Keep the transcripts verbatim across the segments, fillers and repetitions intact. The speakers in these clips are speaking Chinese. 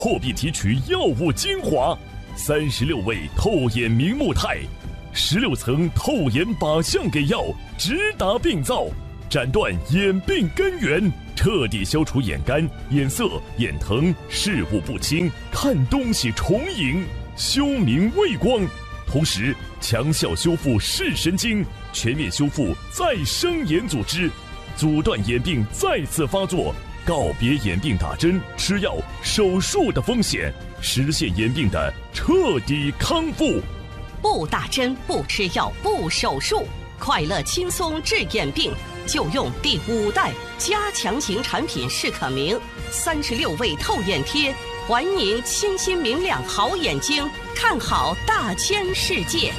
破壁提取药物精华，三十六味透眼明目肽，十六层透眼靶向给药，直达病灶，斩断眼病根源，彻底消除眼干、眼涩、眼疼、视物不清、看东西重影，休明畏光。同时强效修复视神经，全面修复再生眼组织，阻断眼病再次发作，告别眼病打针、吃药、手术的风险，实现眼病的彻底康复。 不打针、不吃药、不手术，快乐轻松治眼病，就用第五代加强型产品视可明三十六味透眼贴，还您清新明亮好眼睛，看好大千世界。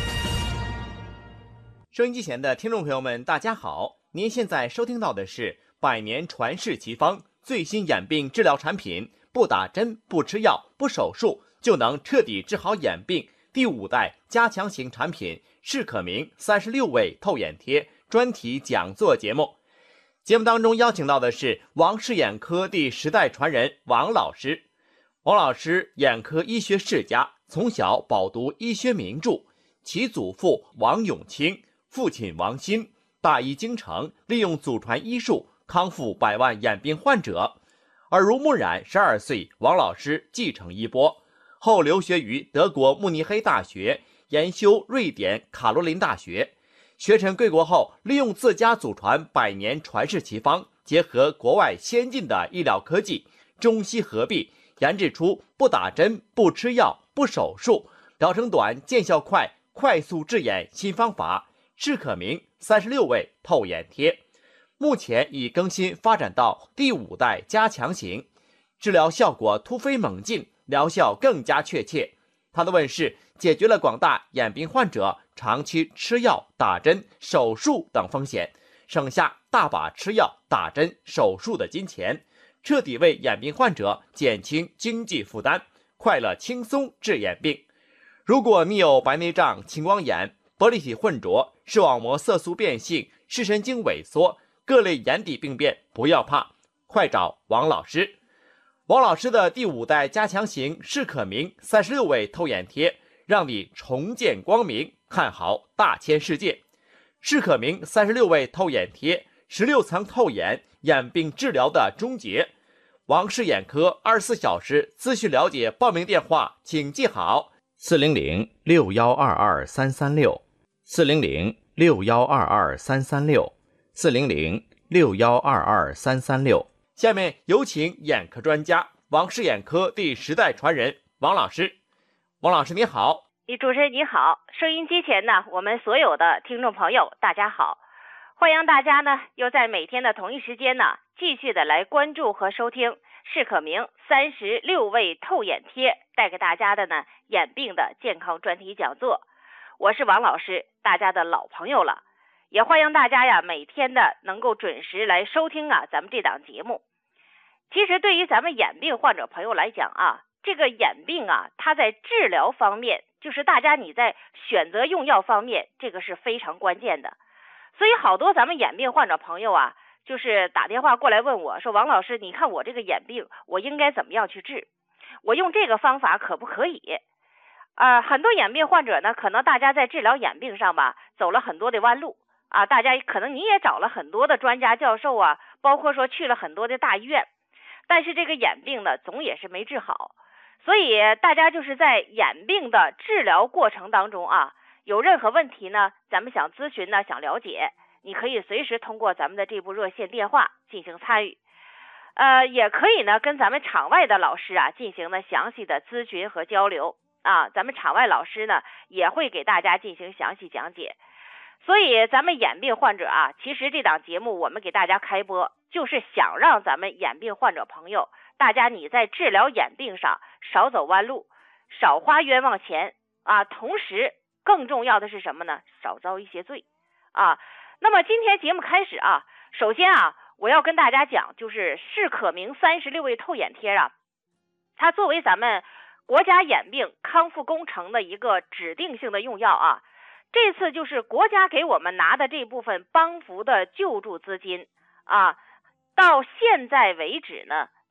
收音机前的听众朋友们，大家好，您现在收听到的是百年传世奇方最新眼病治疗产品，不打针、不吃药、不手术就能彻底治好眼病第五代加强型产品视可明三十六味透眼贴专题讲座节目。节目当中邀请到的是王氏眼科第十代传人王老师。王老师眼科医学世家，从小饱读医学名著，其祖父王永清、父亲王新大医精诚，利用祖传医术康复百万眼病患者。耳濡目染，十二岁，王老师继承衣钵，后留学于德国慕尼黑大学，研修瑞典卡罗琳大学。学成归国后，利用自家祖传百年传世奇方，结合国外先进的医疗科技，中西合璧，研制出不打针、不吃药、不手术，疗程短、见效快、快速治眼新方法视可明三十六味透眼贴。目前已更新发展到第五代加强型，治疗效果突飞猛进，疗效更加确切。它的问世解决了广大眼病患者长期吃药、打针、手术等风险，省下大把吃药、打针、手术的金钱，彻底为眼病患者减轻经济负担，快乐轻松治眼病。如果你有白内障、青光眼、玻璃体混浊、视网膜色素变性、视神经萎缩、各类眼底病变，不要怕，快找王老师。王老师的第五代加强型视可明三十六味透眼贴，让你重见光明，看好大千世界。视可明三十六味透眼贴，十六层透眼，眼病治疗的终结。王氏眼科二十四小时咨询了解报名电话，请记好：四零零六幺二二三三六，四零零六幺二二三三六，四零零六幺二二三三六。下面有请眼科专家王氏眼科第十代传人王老师。王老师你好。 李主持人你好，收音机前呢，我们所有的听众朋友大家好，欢迎大家呢又在每天的同一时间呢继续的来关注和收听视可明三十六味透眼贴带给大家的呢眼病的健康专题讲座。我是王老师，大家的老朋友了，也欢迎大家呀每天的能够准时来收听啊咱们这档节目。其实对于咱们眼病患者朋友来讲啊，这个眼病啊它在治疗方面，就是大家你在选择用药方面，这个是非常关键的。所以好多咱们眼病患者朋友啊，就是打电话过来问我说，王老师你看我这个眼病我应该怎么样去治，我用这个方法可不可以啊、呃？很多眼病患者呢，可能大家在治疗眼病上吧走了很多的弯路啊，大家可能你也找了很多的专家教授啊，包括说去了很多的大医院，但是这个眼病呢总也是没治好。所以大家就是在眼病的治疗过程当中啊，有任何问题呢，咱们想咨询呢，想了解，你可以随时通过咱们的这部热线电话进行参与，呃，也可以呢跟咱们场外的老师啊进行呢详细的咨询和交流啊，咱们场外老师呢也会给大家进行详细讲解。所以咱们眼病患者啊，其实这档节目我们给大家开播，就是想让咱们眼病患者朋友，大家你在治疗眼病上少走弯路，少花冤枉钱啊，同时更重要的是什么呢？少遭一些罪啊。那么今天节目开始啊，首先啊，我要跟大家讲，就是视可明三十六味透眼贴啊，它作为咱们国家眼病康复工程的一个指定性的用药啊，这次就是国家给我们拿的这部分帮扶的救助资金啊，到现在为止呢，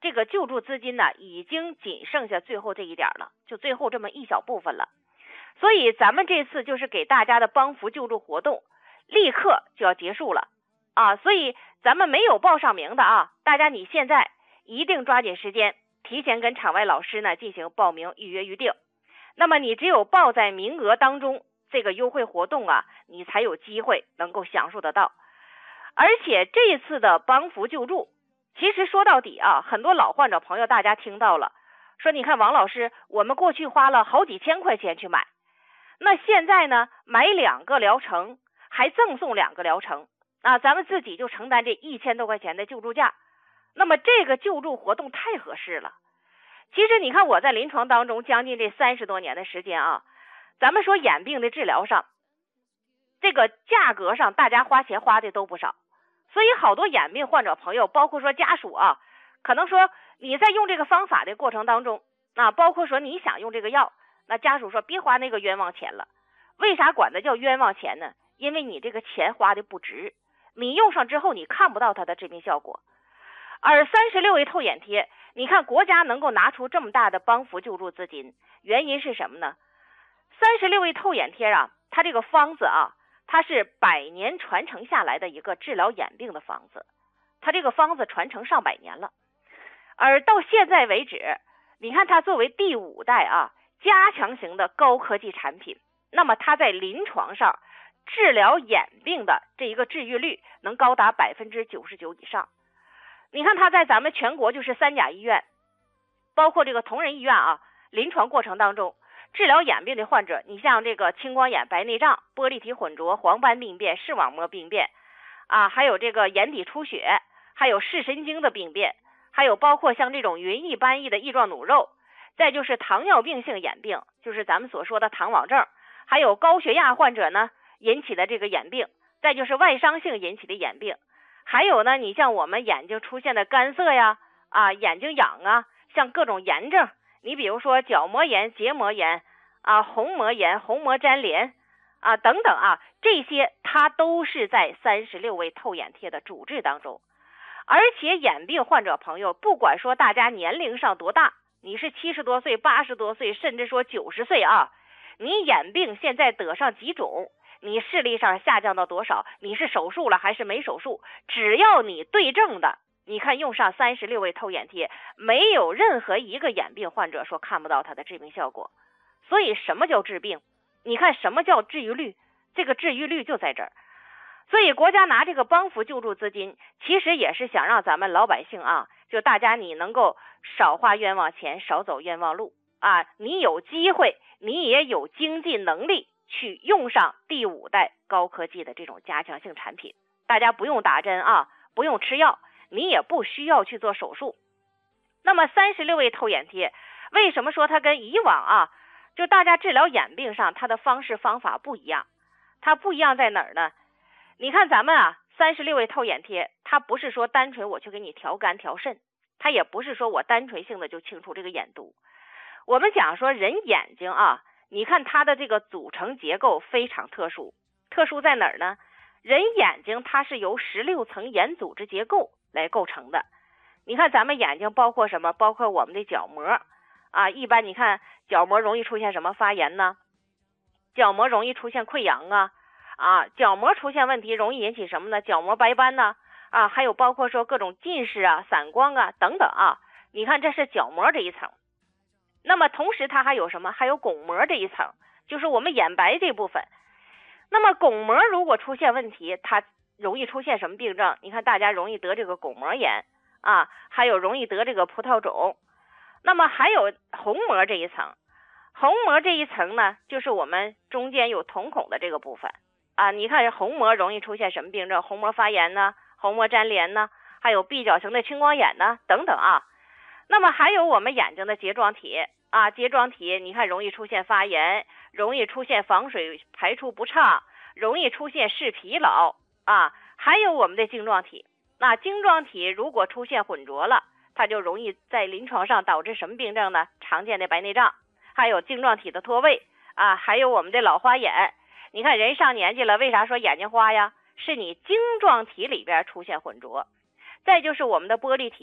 这个救助资金呢，已经仅剩下最后这一点了，就最后这么一小部分了。所以咱们这次就是给大家的帮扶救助活动，立刻就要结束了啊！所以咱们没有报上名的啊，大家你现在一定抓紧时间，提前跟场外老师呢进行报名、预约、预定。那么你只有报在名额当中，这个优惠活动啊，你才有机会能够享受得到。而且这次的帮扶救助，其实说到底啊，很多老患者朋友大家听到了，说你看王老师，我们过去花了好几千块钱去买，那现在呢，买两个疗程还赠送两个疗程啊，咱们自己就承担这一千多块钱的救助价，那么这个救助活动太合适了。其实你看我在临床当中将近这三十多年的时间啊，咱们说眼病的治疗上，这个价格上大家花钱花的都不少，所以好多眼病患者朋友，包括说家属啊，可能说你在用这个方法的过程当中啊，包括说你想用这个药，那家属说别花那个冤枉钱了。为啥管它叫冤枉钱呢？因为你这个钱花的不值，你用上之后你看不到它的治病效果。而三十六味透眼贴，你看国家能够拿出这么大的帮扶救助资金，原因是什么呢？三十六味透眼贴啊，它这个方子啊，它是百年传承下来的一个治疗眼病的方子，它这个方子传承上百年了。而到现在为止，你看它作为第五代啊加强型的高科技产品，那么它在临床上治疗眼病的这一个治愈率能高达百分之九十九以上。你看它在咱们全国就是三甲医院，包括这个同仁医院啊，临床过程当中治疗眼病的患者，你像这个青光眼、白内障、玻璃体混浊、黄斑病变、视网膜病变啊，还有这个眼底出血，还有视神经的病变，还有包括像这种云翳斑翳的翼状弩肉，再就是糖尿病性眼病，就是咱们所说的糖网症，还有高血压患者呢引起的这个眼病，再就是外伤性引起的眼病，还有呢你像我们眼睛出现的干涩呀啊眼睛痒啊，像各种炎症，你比如说角膜炎、结膜炎啊、虹膜炎、虹膜粘连啊等等啊，这些它都是在三十六味透眼贴的主治当中。而且眼病患者朋友，不管说大家年龄上多大，你是七十多岁、八十多岁，甚至说九十岁啊，你眼病现在得上几种，你视力上下降到多少，你是手术了还是没手术，只要你对症的，你看用上三十六味透眼贴，没有任何一个眼病患者说看不到它的治病效果。所以什么叫治病？你看什么叫治愈率？这个治愈率就在这儿。所以国家拿这个帮扶救助资金，其实也是想让咱们老百姓啊，就大家你能够少花冤枉钱，少走冤枉路啊，你有机会，你也有经济能力去用上第五代高科技的这种加强性产品。大家不用打针啊，不用吃药，你也不需要去做手术。那么三十六味透眼贴，为什么说它跟以往啊，就大家治疗眼病上它的方式方法不一样？它不一样在哪儿呢？你看咱们啊，三十六味透眼贴，它不是说单纯我去给你调肝调肾，它也不是说我单纯性的就清除这个眼毒。我们讲说人眼睛啊，你看它的这个组成结构非常特殊，特殊在哪儿呢？人眼睛它是由十六层眼组织结构来构成的。你看咱们眼睛包括什么？包括我们的角膜啊，一般你看角膜容易出现什么发炎呢？角膜容易出现溃疡啊。啊，角膜出现问题容易引起什么呢？角膜白斑呢？啊，还有包括说各种近视啊、散光啊等等啊。你看这是角膜这一层。那么同时它还有什么？还有巩膜这一层，就是我们眼白这部分。那么巩膜如果出现问题，它容易出现什么病症？你看大家容易得这个巩膜炎啊，还有容易得这个葡萄肿。那么还有虹膜这一层。虹膜这一层呢，就是我们中间有瞳孔的这个部分。啊，你看虹膜容易出现什么病症？虹膜发炎呢，虹膜粘连呢，还有闭角型的青光眼呢，等等啊。那么还有我们眼睛的睫状体啊，睫状体你看容易出现发炎，容易出现防水排出不畅，容易出现视疲劳啊。还有我们的晶状体，那晶状体如果出现混浊了，它就容易在临床上导致什么病症呢？常见的白内障，还有晶状体的脱位啊，还有我们的老花眼。你看人上年纪了，为啥说眼睛花呀？是你晶状体里边出现混浊。再就是我们的玻璃体，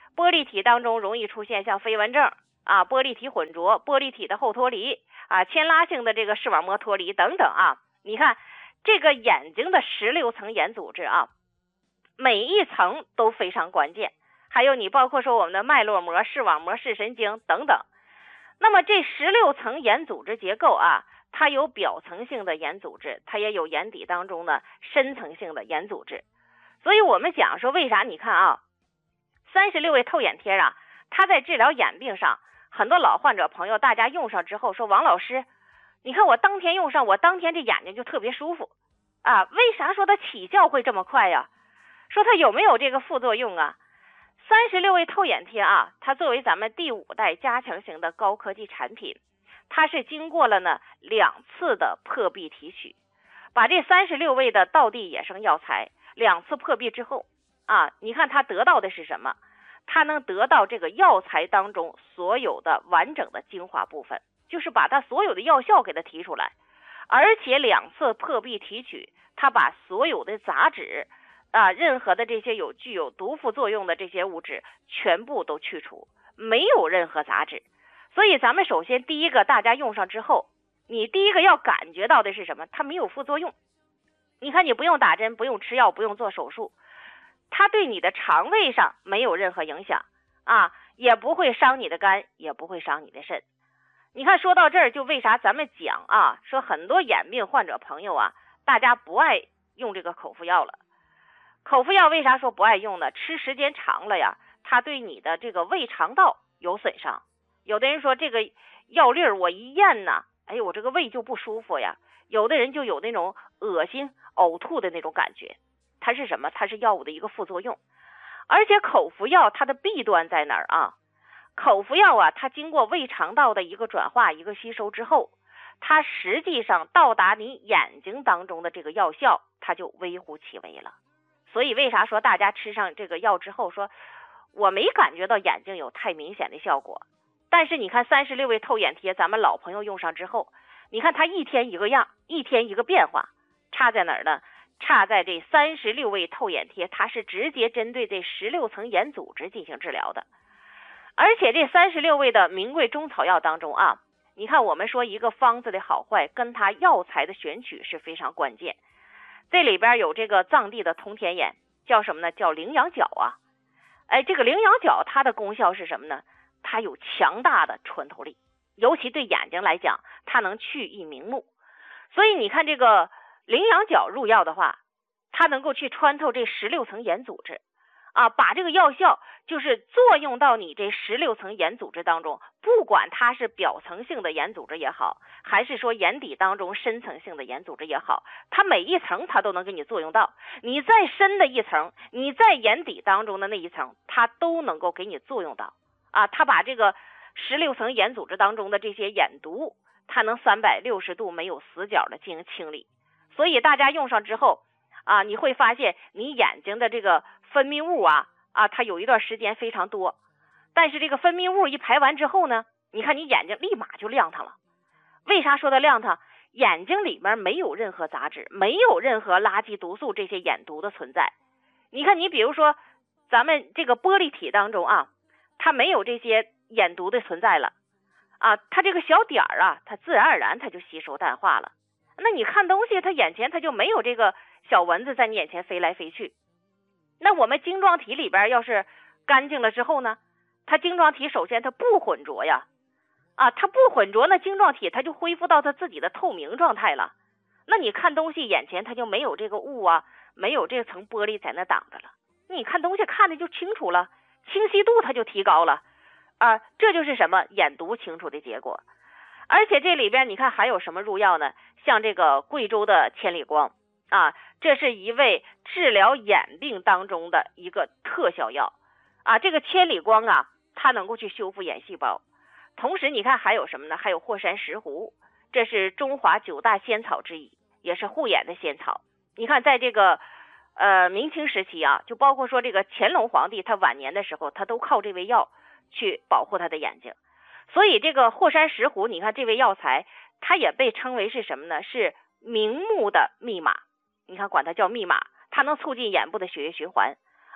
玻璃体当中容易出现像飞蚊症啊、玻璃体混浊、玻璃体的后脱离啊、牵拉性的这个视网膜脱离等等啊。你看这个眼睛的十六层眼组织啊，每一层都非常关键。还有你包括说我们的脉络膜、视网膜、视神经等等。那么这十六层眼组织结构啊，它有表层性的眼组织，它也有眼底当中的深层性的眼组织。所以我们讲说为啥你看啊，三十六味透眼贴啊，它在治疗眼病上，很多老患者朋友大家用上之后说，王老师你看我当天用上，我当天这眼睛就特别舒服啊，为啥说它起效会这么快呀？说它有没有这个副作用啊？三十六味透眼贴啊，它作为咱们第五代加强型的高科技产品，它是经过了呢两次的破壁提取，把这三十六味的道地野生药材两次破壁之后啊，你看它得到的是什么？它能得到这个药材当中所有的完整的精华部分，就是把它所有的药效给它提出来，而且两次破壁提取，它把所有的杂质啊，任何的这些有具有毒副作用的这些物质全部都去除，没有任何杂质。所以咱们首先第一个，大家用上之后，你第一个要感觉到的是什么？它没有副作用。你看你不用打针，不用吃药，不用做手术，它对你的肠胃上没有任何影响啊，也不会伤你的肝，也不会伤你的肾。你看说到这儿，就为啥咱们讲啊，说很多眼病患者朋友啊，大家不爱用这个口服药了。口服药为啥说不爱用呢？吃时间长了呀，它对你的这个胃肠道有损伤。有的人说这个药粒儿我一咽呢，哎呦我这个胃就不舒服呀。有的人就有那种恶心呕吐的那种感觉，它是什么？它是药物的一个副作用。而且口服药它的弊端在哪儿啊？口服药啊，它经过胃肠道的一个转化、一个吸收之后，它实际上到达你眼睛当中的这个药效，它就微乎其微了。所以为啥说大家吃上这个药之后说我没感觉到眼睛有太明显的效果？但是你看三十六味透眼贴，咱们老朋友用上之后，你看它一天一个样，一天一个变化，差在哪儿呢？差在这三十六味透眼贴，它是直接针对这十六层眼组织进行治疗的。而且这三十六味的名贵中草药当中啊，你看我们说一个方子的好坏，跟它药材的选取是非常关键。这里边有这个藏地的铜田眼，叫什么呢？叫羚羊角啊。哎，这个羚羊角它的功效是什么呢？它有强大的穿透力，尤其对眼睛来讲，它能去翳明目。所以你看这个羚羊角入药的话，它能够去穿透这十六层眼组织啊，把这个药效就是作用到你这十六层眼组织当中，不管它是表层性的眼组织也好，还是说眼底当中深层性的眼组织也好，它每一层它都能给你作用到。你再深的一层，你在眼底当中的那一层，它都能够给你作用到啊。它把这个十六层眼组织当中的这些眼毒，它能三百六十度没有死角的进行清理。所以大家用上之后啊，你会发现你眼睛的这个分泌物啊啊，它有一段时间非常多，但是这个分泌物一排完之后呢，你看你眼睛立马就亮堂了。为啥说它亮堂？眼睛里面没有任何杂质，没有任何垃圾毒素这些眼毒的存在。你看你比如说咱们这个玻璃体当中啊，它没有这些眼毒的存在了啊，它这个小点儿啊，它自然而然它就吸收淡化了。那你看东西，它眼前它就没有这个小蚊子在你眼前飞来飞去。那我们晶状体里边要是干净了之后呢，它晶状体首先它不混浊呀，啊，它不混浊，那晶状体它就恢复到它自己的透明状态了。那你看东西眼前它就没有这个雾啊，没有这层玻璃在那挡着了，你看东西看的就清楚了，清晰度它就提高了啊，这就是什么眼毒清除的结果。而且这里边你看还有什么入药呢？像这个贵州的千里光啊，这是一味治疗眼病当中的一个特效药啊。这个千里光啊，它能够去修复眼细胞。同时你看还有什么呢？还有霍山石斛，这是中华九大仙草之一，也是护眼的仙草。你看在这个呃明清时期啊，就包括说这个乾隆皇帝他晚年的时候，他都靠这味药去保护他的眼睛。所以这个霍山石斛，你看这味药材，它也被称为是什么呢？是明目的密码。你看管它叫密码，它能促进眼部的血液循环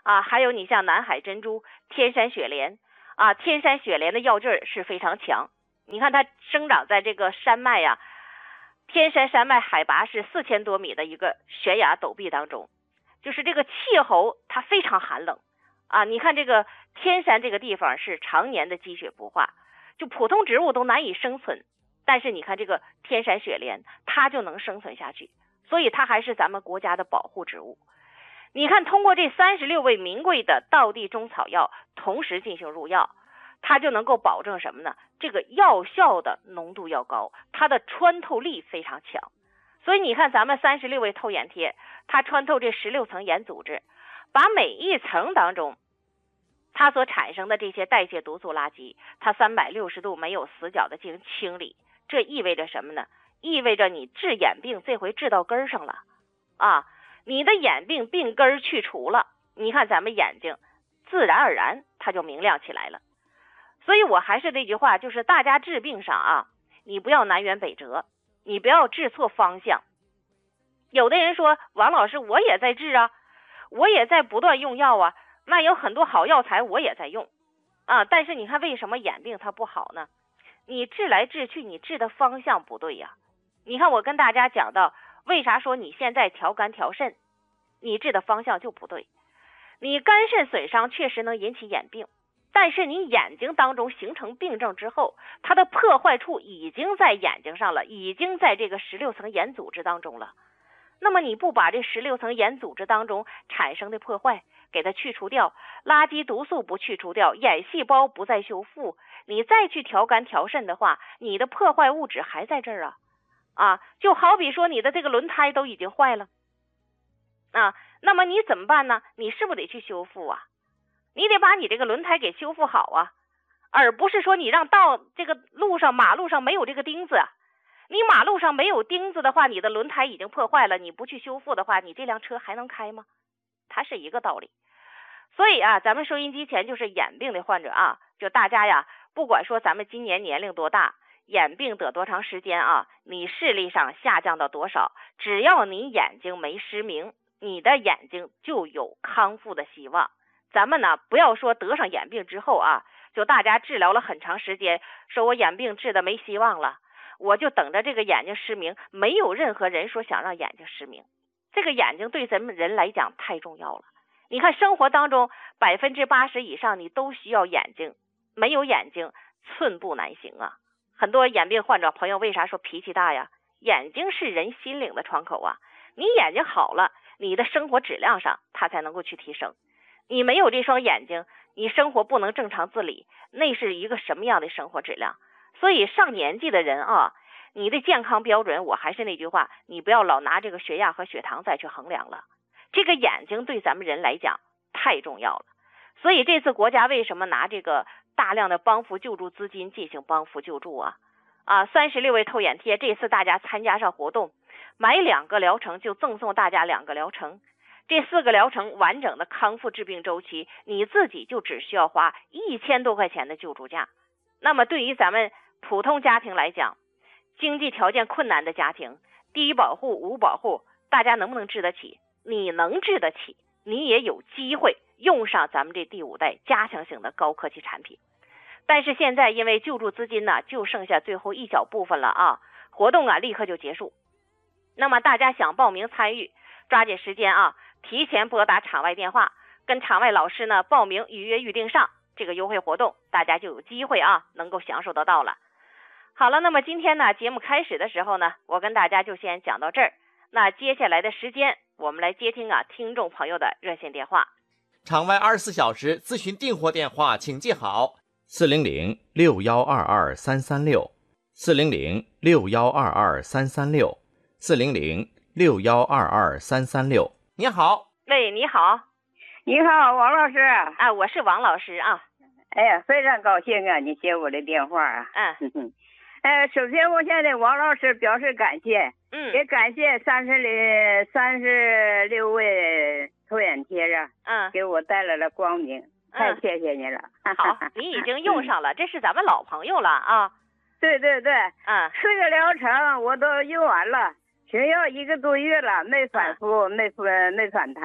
啊，还有你像南海珍珠、天山雪莲啊，天山雪莲的药劲儿是非常强。你看它生长在这个山脉呀、啊，天山山脉海拔是四千多米的一个悬崖陡壁当中，就是这个气候它非常寒冷啊。你看这个天山这个地方是常年的积雪不化，就普通植物都难以生存，但是你看这个天山雪莲它就能生存下去，所以它还是咱们国家的保护植物。你看通过这三十六味名贵的道地中草药同时进行入药，它就能够保证什么呢？这个药效的浓度要高，它的穿透力非常强。所以你看咱们三十六味透眼贴，它穿透这十六层眼组织，把每一层当中它所产生的这些代谢毒素垃圾，它三百六十度没有死角的进行清理。这意味着什么呢？意味着你治眼病这回治到根上了啊！你的眼病病根去除了，你看咱们眼睛自然而然它就明亮起来了。所以我还是那句话，就是大家治病上啊，你不要南辕北辙，你不要治错方向。有的人说王老师我也在治啊，我也在不断用药啊，那有很多好药材我也在用啊，但是你看为什么眼病它不好呢？你治来治去你治的方向不对呀。你看我跟大家讲到，为啥说你现在调肝调肾，你治的方向就不对。你肝肾损伤确实能引起眼病，但是你眼睛当中形成病症之后，它的破坏处已经在眼睛上了，已经在这个十六层眼组织当中了。那么你不把这十六层眼组织当中产生的破坏给它去除掉，垃圾毒素不去除掉，眼细胞不再修复，你再去调肝调肾的话，你的破坏物质还在这儿啊啊，就好比说你的这个轮胎都已经坏了啊，那么你怎么办呢？你是不是得去修复啊？你得把你这个轮胎给修复好啊，而不是说你让道这个路上马路上没有这个钉子啊。你马路上没有钉子的话，你的轮胎已经破坏了，你不去修复的话，你这辆车还能开吗？它是一个道理。所以啊，咱们收音机前就是眼病的患者啊，就大家呀，不管说咱们今年年龄多大，眼病得多长时间啊，你视力上下降到多少，只要你眼睛没失明，你的眼睛就有康复的希望。咱们呢不要说得上眼病之后啊，就大家治疗了很长时间，说我眼病治的没希望了，我就等着这个眼睛失明。没有任何人说想让眼睛失明，这个眼睛对咱们人来讲太重要了。你看生活当中百分之八十以上你都需要眼睛，没有眼睛寸步难行啊。很多眼病患者朋友为啥说脾气大呀？眼睛是人心灵的窗口啊，你眼睛好了，你的生活质量上它才能够去提升。你没有这双眼睛，你生活不能正常自理，那是一个什么样的生活质量？所以上年纪的人啊，你的健康标准，我还是那句话，你不要老拿这个血压和血糖再去衡量了。这个眼睛对咱们人来讲太重要了。所以这次国家为什么拿这个大量的帮扶救助资金进行帮扶救助啊？啊，三十六味透眼贴，这次大家参加上活动，买两个疗程就赠送大家两个疗程。这四个疗程完整的康复治病周期，你自己就只需要花一千多块钱的救助价。那么对于咱们普通家庭来讲，经济条件困难的家庭，低保户无保户，大家能不能治得起？你能治得起，你也有机会用上咱们这第五代加强型的高科技产品。但是现在因为救助资金呢，就剩下最后一小部分了啊，活动啊立刻就结束。那么大家想报名参与，抓紧时间啊，提前拨打场外电话，跟场外老师呢报名预约预定上这个优惠活动，大家就有机会啊能够享受得到了。好了，那么今天呢节目开始的时候呢，我跟大家就先讲到这儿。那接下来的时间，我们来接听啊听众朋友的热线电话。 场外二十四小时咨询订货电话，请记好：四零零六幺二二三三六，四零零六幺二二三三六，四零零六幺二二三三六。你好， 喂，你好， 你好，王老师啊，我是王老师啊。 哎呀，非常高兴啊，你接我的电话啊。 嗯。 呃，首先我向对王老师表示感谢， 嗯， 也感谢三十零三十六位透眼贴啊， 嗯， 给我带来了光明，太谢谢你了。 好，你已经用上了，这是咱们老朋友了啊。 对对对， 嗯， 四个疗程我都用完了，停药一个多月了，没反复，没没反弹，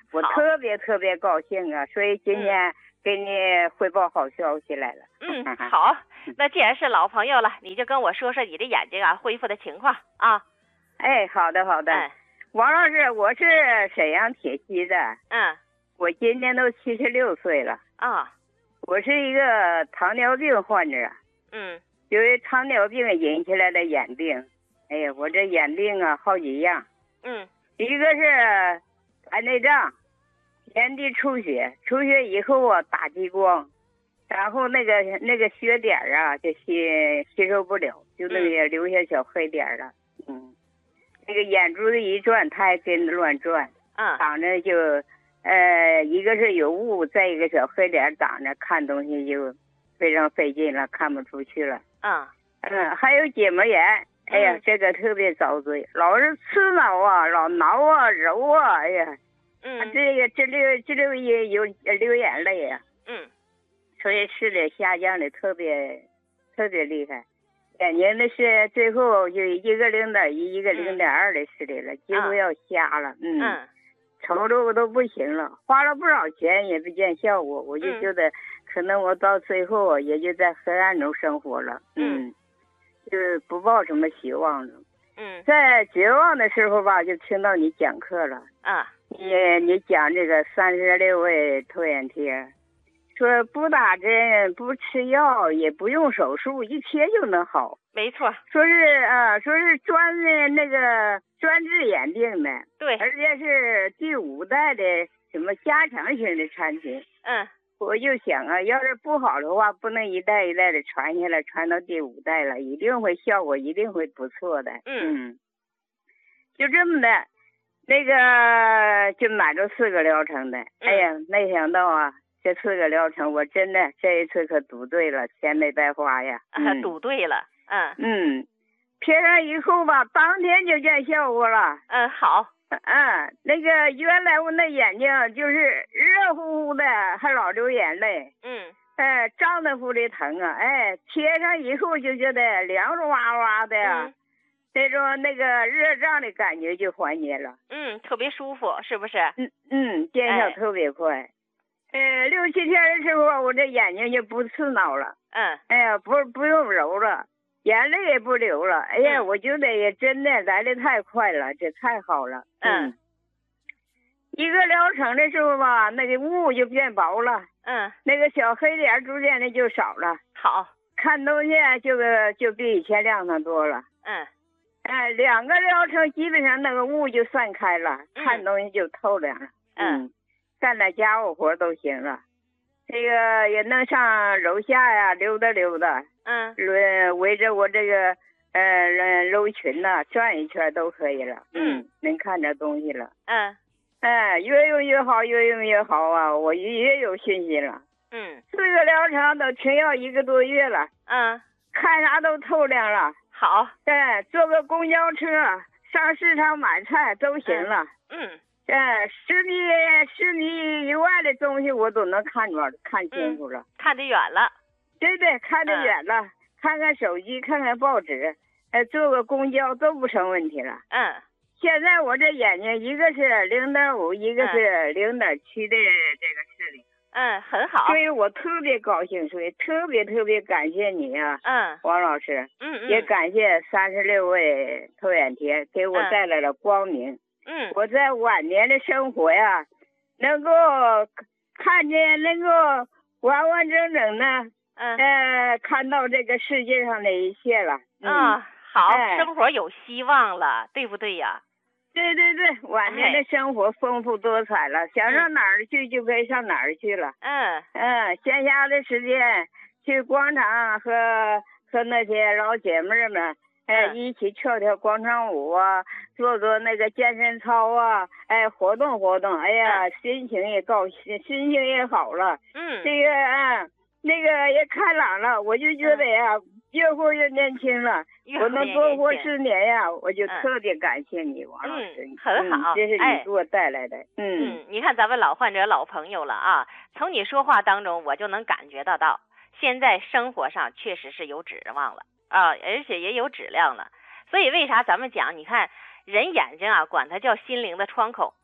我特别特别高兴啊，所以今天给你汇报好消息来了。 嗯，好，那既然是老朋友了，你就跟我说说你的眼睛啊恢复的情况啊。 哎，好的好的。 嗯， 王老师，我是沈阳铁西的。 嗯， 我今年都七十六岁了。 啊， 我是一个糖尿病患者。 嗯， 由于糖尿病引起来的眼病，哎呀，我这眼病啊好几样。 嗯， 一个是白内障，眼底出血，出血以后啊打激光，然后那个那个血点啊就吸吸收不了，就那个留下小黑点了。嗯，那个眼珠子一转，它还跟着乱转。 嗯， 挡着就，呃，一个是有雾，再一个小黑点挡着，看东西就非常费劲了，看不出去了。 嗯， 嗯，还有结膜炎。哎呀， 嗯、 这个特别遭罪，老是刺挠啊，老挠啊，揉啊，哎呀， 嗯， 这个这流这流也有流眼泪呀、啊， 嗯， 所以视力下降的特别特别厉害，眼睛的是最后就一个零点一，一个零点二的视力了，几乎要瞎了，嗯， 嗯， 瞅着我都不行了，花了不少钱也不见效果，我就觉得可能我到最后也就在黑暗中生活了，嗯。嗯，就是不抱什么希望了。 嗯， 在绝望的时候吧，就听到你讲课了。 啊， 你你讲这个三十六味透眼贴，说不打针、不吃药、也不用手术，一贴就能好。 没错。 说是啊、呃，说是专的那个专治眼病的。 对。 而且是第五代的什么加强型的产品。 嗯。 我就想啊，要是不好的话，不能一代一代的传下来，传到第五代了，一定会效果一定会不错的。 嗯， 嗯就这么的，那个就买了四个疗程的。嗯、哎呀，没想到啊，这四个疗程我真的这一次可赌对了，钱没白花呀。 嗯、啊，赌对了。嗯嗯，贴上以后吧，当天就见效果了。 嗯，好。 嗯，那个原来我那眼睛就是热乎乎的，还老流眼泪。 嗯， 哎，胀得乎的疼啊！哎，贴上以后就觉得凉哇哇的呀、 嗯， 那种那个热胀的感觉就缓解了。 嗯，特别舒服，是不是？ 嗯嗯，见效特别快。哎、呃，六七天的时候，我这眼睛就不刺挠了。 嗯。 哎呀，不不用揉了。眼泪也不流了，哎呀，嗯、我觉得也真的来得太快了，这太好了。 嗯， 嗯一个疗程的时候吧，那个雾就变薄了， 嗯， 那个小黑点逐渐的就少了。 好， 看东西就就比以前亮堂多了。 嗯， 哎，两个疗程基本上那个雾就散开了， 嗯、 看东西就透亮了。 嗯， 嗯干点家务活都行了。这个也能上楼下呀溜达溜达， 嗯， 围围着我这个呃楼群呐、啊、转一圈都可以了， 嗯， 能看着东西了， 嗯， 哎，越用越好，越用越好啊，我越有信心了， 嗯， 四个疗程都停药一个多月了， 嗯， 看啥都透亮了， 好， 哎，坐个公交车上市场买菜都行了， 嗯。嗯哎，十米十米以外的东西我都能看着看清楚了、嗯， 看得远了。 对对，看得远了，嗯、看看手机，看看报纸，呃，坐个公交都不成问题了。 嗯。 现在我这眼睛一个是零点五，一个是零点七的这个视力。 嗯，很好。 所以我特别高兴，所以特别特别感谢你啊， 嗯， 王老师。 嗯嗯。 也感谢三十六味透眼贴给我带来了光明。 嗯嗯， 我在晚年的生活呀，能够看见，能够完完整整的， 嗯， 呃，看到这个世界上的一切了。 嗯，嗯好、 哎， 生活有希望了，对不对呀？ 对对对，晚年的生活丰富多彩了，哎、想上哪儿去就可以上哪儿去了。 嗯嗯，闲暇的时间去广场和和那些老姐妹们。哎，一起跳跳广场舞啊，做做那个健身操啊，哎，活动活动，哎呀，嗯、心情也高兴，心情也好了。 嗯， 这个啊，那个也开朗了，我就觉得呀，嗯、越活越年轻了。我能多活十年呀，我就特别感谢你，王老师。 嗯，很好， 嗯、这是你给我带来的。 嗯嗯，你看咱们老患者、老朋友了啊，从你说话当中，我就能感觉得到，现在生活上确实是有指望了。啊，而且也有质量了，所以为啥咱们讲？你看人眼睛啊，管它叫心灵的窗口，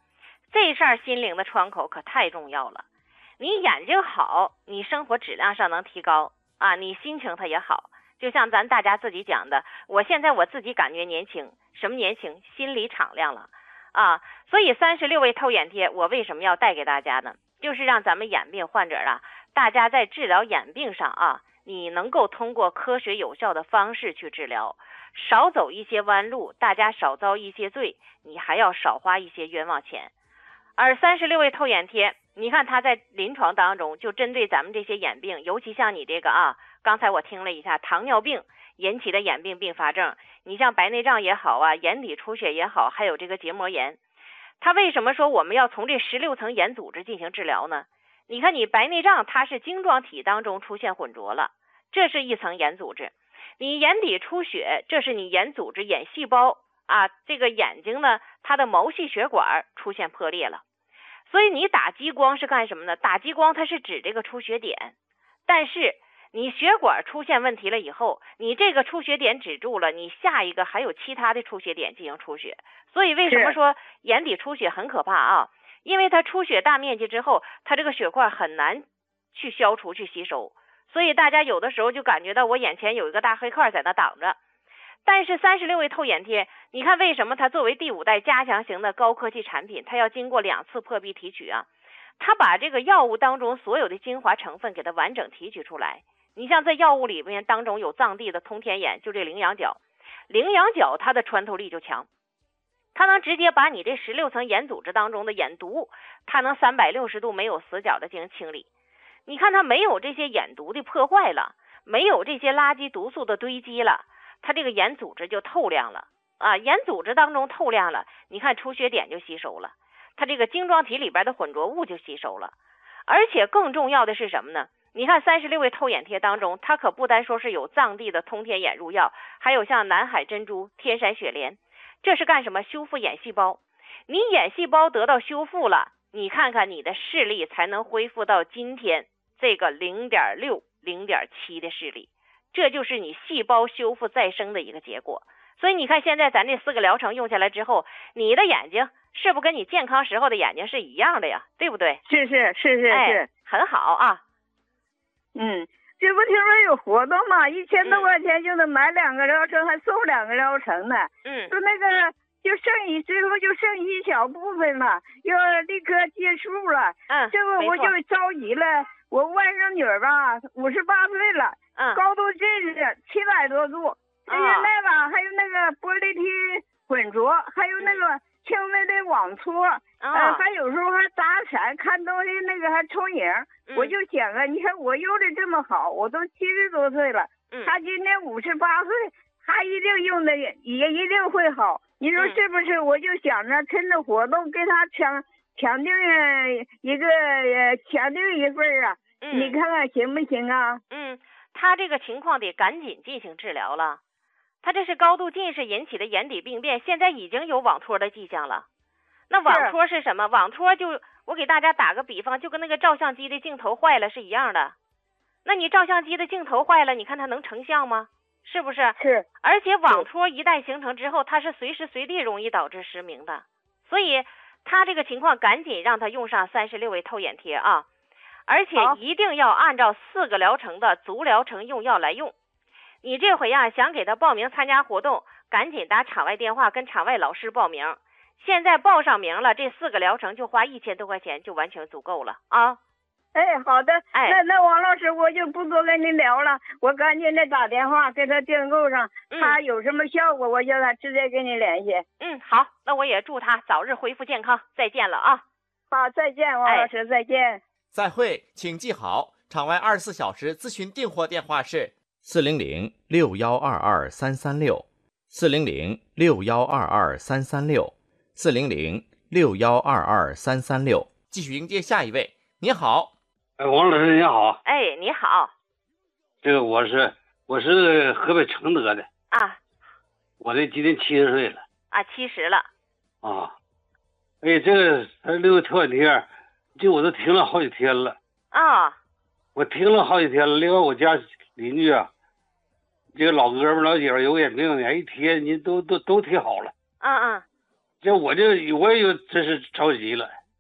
这事儿心灵的窗口可太重要了。你眼睛好，你生活质量上能提高啊，你心情它也好。就像咱大家自己讲的，我现在我自己感觉年轻，什么年轻？心里敞亮了啊。所以三十六味透眼贴，我为什么要带给大家呢？就是让咱们眼病患者啊，大家在治疗眼病上啊，你能够通过科学有效的方式去治疗，少走一些弯路，大家少遭一些罪，你还要少花一些冤枉钱。而三十六味透眼贴，你看它在临床当中就针对咱们这些眼病，尤其像你这个啊，刚才我听了一下糖尿病引起的眼病并发症，你像白内障也好啊，眼底出血也好，还有这个结膜炎，它为什么说我们要从这十六层眼组织进行治疗呢？你看你白内障它是晶状体当中出现混浊了，这是一层眼组织。你眼底出血，这是你眼组织眼细胞啊，这个眼睛呢它的毛细血管出现破裂了。所以你打激光是干什么呢？打激光它是指这个出血点，但是你血管出现问题了以后，你这个出血点止住了，你下一个还有其他的出血点进行出血。所以为什么说眼底出血很可怕啊？因为它出血大面积之后，它这个血块很难去消除去吸收，所以大家有的时候就感觉到我眼前有一个大黑块在那挡着。但是三十六味透眼贴，你看为什么它作为第五代加强型的高科技产品，它要经过两次破壁提取啊？它把这个药物当中所有的精华成分给它完整提取出来。你像在药物里面当中有藏地的通天眼，就这羚羊角，羚羊角它的穿透力就强，它能直接把你这十六层眼组织当中的眼毒，它能三百六十度没有死角的进行清理。你看它没有这些眼毒的破坏了，没有这些垃圾毒素的堆积了，它这个眼组织就透亮了啊，眼组织当中透亮了，你看出血点就吸收了，它这个晶状体里边的混浊物就吸收了。而且更重要的是什么呢？你看三十六味透眼贴当中，它可不单说是有藏地的通天眼入药，还有像南海珍珠、天山雪莲，这是干什么？修复眼细胞。你眼细胞得到修复了，你看看你的视力才能恢复到今天这个 零点六、零点七 的视力，这就是你细胞修复再生的一个结果。所以你看现在咱这四个疗程用下来之后，你的眼睛是不是跟你健康时候的眼睛是一样的呀？对不对？ 是是是是是、 哎，很好啊。 嗯，这不听说有活动吗？一千多块钱就能买两个疗程，嗯、还送两个疗程呢。 嗯， 说那个就剩一最后就剩一小部分了，要立刻结束了。 嗯， 这个我就着急了。我外甥女儿吧，五十八岁了， 嗯， 高度近视七百多度，现在吧还有那个玻璃体混浊，还有那个轻微的网搓， 嗯、 呃，还有时候还打闪，看东西那个还重影。嗯、我就想啊，你看我用的这么好，我都七十多岁了， 嗯、 他今年五十八岁，他一定用的也也一定会好。你说是不是？嗯、我就想着趁着活动给他抢抢定一个呃抢定一份啊。 嗯， 你看看行不行啊？ 嗯，他这个情况得赶紧进行治疗了。他这是高度近视引起的眼底病变，现在已经有网脱的迹象了。那网脱是什么？网脱就我给大家打个比方，就跟那个照相机的镜头坏了是一样的。那你照相机的镜头坏了，你看它能成像吗？是不是？ 是。 而且网脱一旦形成之后，它是随时随地容易导致失明的。所以他这个情况赶紧让他用上三十六味透眼贴啊！而且一定要按照四个疗程的足疗程用药来用。你这回呀，想给他报名参加活动，赶紧打场外电话跟场外老师报名。现在报上名了，这四个疗程就花一千多块钱就完全足够了啊！ 哎，好的， 哎， 那那王老师我就不多跟您聊了，我赶紧的打电话给他订购上， 嗯、 他有什么效果，我叫他直接跟你联系。 嗯，好，那我也祝他早日恢复健康，再见了啊！ 好，再见，王老师，哎、再见。 再会，请记好，场外二十四小时咨询订货电话是四零零六幺二二三三六，四零零六幺二二三三六，四零零六幺二二三三六。继续迎接下一位，你好。 哎，王老师你好。 哎，你好。 这个我是我是河北承德的啊。 我这今年七十岁了。 啊，七十了。 啊。哎，这个六个透眼贴。就我都停了好几天了啊！ 我停了好几天了。另外我家邻居啊，这个老哥们老姐们有眼病的，一贴您都都都贴好了。 嗯嗯。 这我就我也有真是着急了。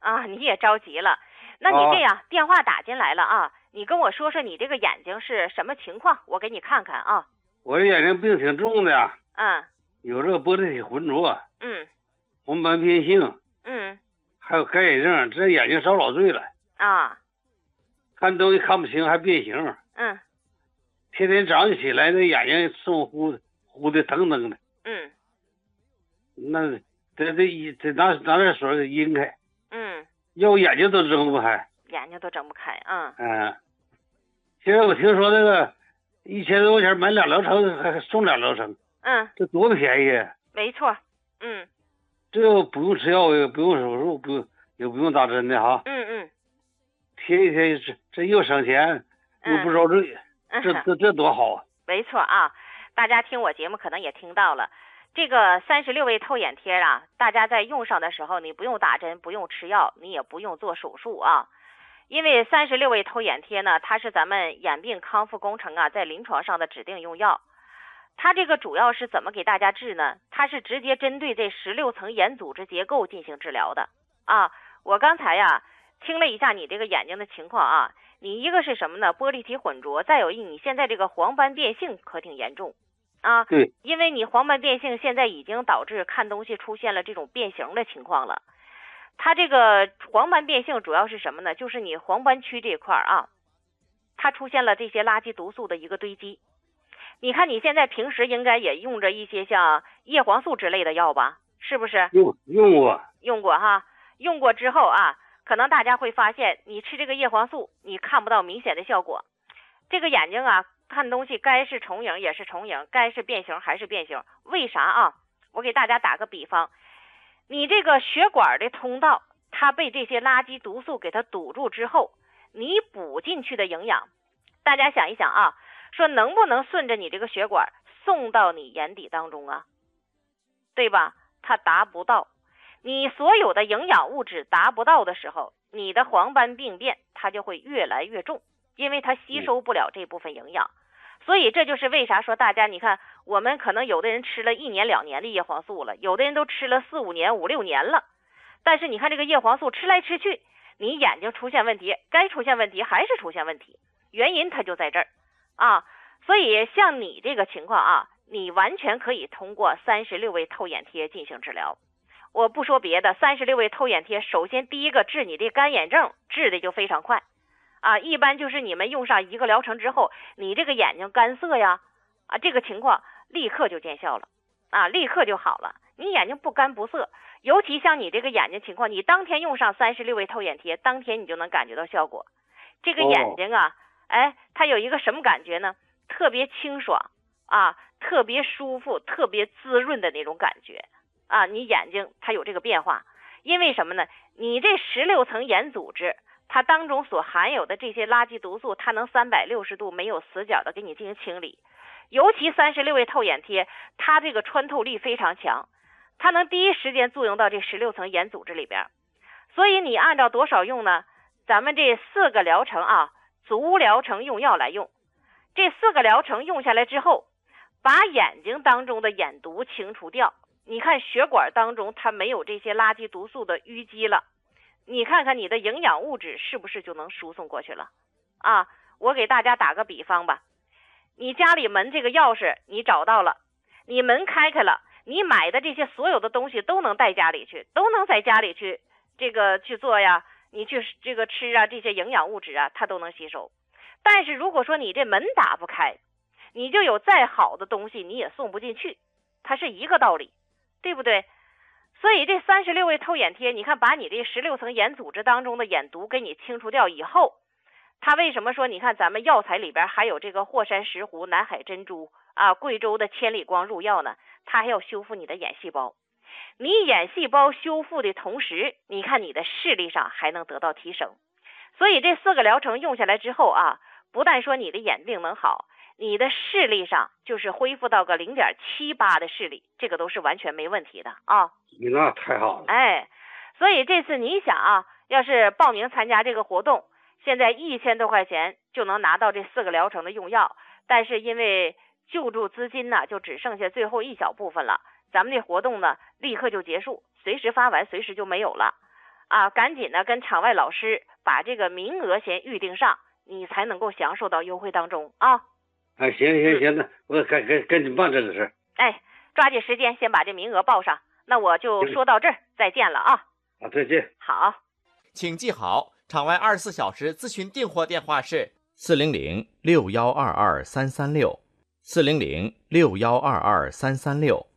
啊，你也着急了。那你这样，啊、电话打进来了啊，你跟我说说你这个眼睛是什么情况，我给你看看啊。 我这眼睛病挺重的。 嗯。 有这个玻璃体浑浊。 嗯。 黄斑变性。 嗯。 还有干眼症，这眼睛遭老罪了。 啊。 看东西看不清，还变形。 嗯。 天天早上起来，那眼睛送呼呼的腾腾的。 嗯。 那这这一这拿拿点水给阴开。 嗯。 要我眼睛都睁不开。 眼睛都睁不开，嗯。 嗯。现在我听说那个一千多块钱买两疗程，还送两疗程。 嗯。 这多便宜。 没错。嗯。 这不用吃药，也不用手术，不用也不用打针的哈。 嗯嗯。 贴一贴，这这又省钱，又不遭罪， 嗯、 这这这多好啊！ 没错啊，大家听我节目可能也听到了，这个三十六味透眼贴啊，大家在用上的时候，你不用打针，不用吃药，你也不用做手术啊。因为三十六味透眼贴呢，它是咱们眼病康复工程啊，在临床上的指定用药。它这个主要是怎么给大家治呢？它是直接针对这十六层眼组织结构进行治疗的啊。我刚才呀、啊。听了一下你这个眼睛的情况啊，你一个是什么呢？玻璃体混浊，再有一你现在这个黄斑变性可挺严重啊。 对， 因为你黄斑变性现在已经导致看东西出现了这种变形的情况了。它这个黄斑变性主要是什么呢？就是你黄斑区这块啊，它出现了这些垃圾毒素的一个堆积。你看你现在平时应该也用着一些像叶黄素之类的药吧？是不是？ 用用过， 用过哈，用过之后啊。可能大家会发现，你吃这个叶黄素，你看不到明显的效果。这个眼睛啊，看东西该是重影也是重影，该是变形还是变形。为啥啊？我给大家打个比方，你这个血管的通道，它被这些垃圾毒素给它堵住之后，你补进去的营养，大家想一想啊，说能不能顺着你这个血管送到你眼底当中啊？对吧？它达不到。你所有的营养物质达不到的时候，你的黄斑病变它就会越来越重，因为它吸收不了这部分营养。所以这就是为啥说大家你看，我们可能有的人吃了一年两年的叶黄素了，有的人都吃了四五年五六年了，但是你看这个叶黄素吃来吃去，你眼睛出现问题，该出现问题还是出现问题，原因它就在这儿啊。所以像你这个情况啊，你完全可以通过三十六味透眼贴进行治疗。我不说别的，三十六味透眼贴，首先第一个治你的干眼症，治的就非常快啊。一般就是你们用上一个疗程之后，你这个眼睛干涩呀啊，这个情况立刻就见效了啊，立刻就好了。你眼睛不干不涩，尤其像你这个眼睛情况，你当天用上三十六味透眼贴，当天你就能感觉到效果。这个眼睛啊，哎，它有一个什么感觉呢？特别清爽啊，特别舒服，特别滋润的那种感觉。啊，你眼睛它有这个变化，因为什么呢？你这十六层眼组织，它当中所含有的这些垃圾毒素，它能三百六十度没有死角的给你进行清理。尤其三十六味透眼贴，它这个穿透力非常强，它能第一时间作用到这十六层眼组织里边。所以你按照多少用呢？咱们这四个疗程啊，足疗程用药来用。这四个疗程用下来之后，把眼睛当中的眼毒清除掉。你看血管当中它没有这些垃圾毒素的淤积了，你看看你的营养物质是不是就能输送过去了啊？我给大家打个比方吧，你家里门这个钥匙你找到了，你门开开了，你买的这些所有的东西都能带家里去，都能在家里去这个去做呀，你去这个吃啊，这些营养物质啊它都能吸收。但是如果说你这门打不开，你就有再好的东西你也送不进去，它是一个道理，对不对？所以这三十六味透眼贴，你看把你这十六层眼组织当中的眼毒给你清除掉以后，它为什么说你看咱们药材里边还有这个霍山石斛、南海珍珠啊、贵州的千里光入药呢？它还要修复你的眼细胞。你眼细胞修复的同时，你看你的视力上还能得到提升。所以这四个疗程用下来之后啊，不但说你的眼病能好，你的视力上就是恢复到个零点七八的视力，这个都是完全没问题的啊。 那太好了。 哎，所以这次你想啊，要是报名参加这个活动，现在一千多块钱就能拿到这四个疗程的用药，但是因为救助资金呢，就只剩下最后一小部分了。咱们这活动呢，立刻就结束，随时发完，随时就没有了。 啊，赶紧呢跟场外老师把这个名额先预定上，你才能够享受到优惠当中啊。 哎，行行行，那我赶赶赶紧办这个事。 哎，抓紧时间先把这名额报上。那我就说到这儿，再见了啊。 啊，再见。 好， 请记好，场外二十四小时咨询订货电话是四零零六幺二二三三六，四零零六幺二二三三六。